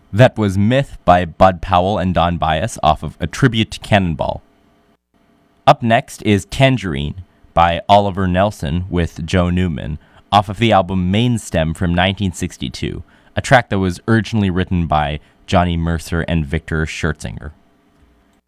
That was Myth by Bud Powell and Don Byas off of A Tribute to Cannonball. Up next is Tangerine by Oliver Nelson with Joe Newman off of the album Mainstem from 1962, a track that was originally written by Johnny Mercer and Victor Schertzinger.